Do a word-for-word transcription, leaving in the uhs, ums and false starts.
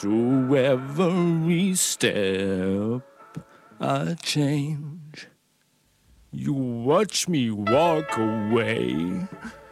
through every step I change. You watch me walk away,